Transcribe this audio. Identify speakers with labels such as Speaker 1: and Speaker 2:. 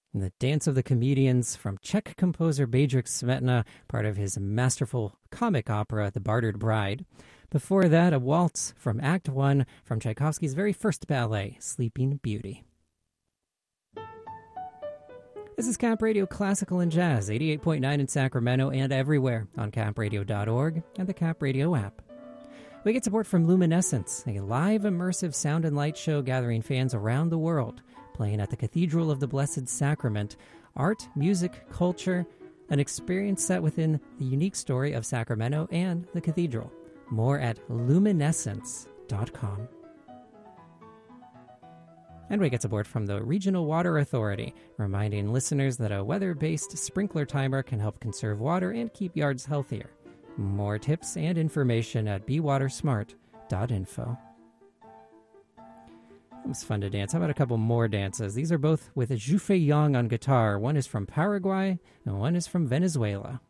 Speaker 1: And the Dance of the Comedians from Czech composer Bedřich Smetana, part of his masterful comic opera, The Bartered Bride. Before that, a waltz from Act 1 from Tchaikovsky's very first ballet, Sleeping Beauty. This is Camp Radio Classical and Jazz, 88.9 in Sacramento and everywhere on campradio.org and the Camp Radio app. We get support from Luminescence, a live immersive sound and light show gathering fans around the world, playing at the Cathedral of the Blessed Sacrament. Art, music, culture, an experience set within the unique story of Sacramento and the cathedral. More at luminescence.com. And we get support from the Regional Water Authority, reminding listeners that a weather-based sprinkler timer can help conserve water and keep yards healthier. More tips and information at bewatersmart.info. It was fun to dance. How about a couple more dances? These are both with Zhu Fei Yang on guitar. One is from Paraguay and one is from Venezuela.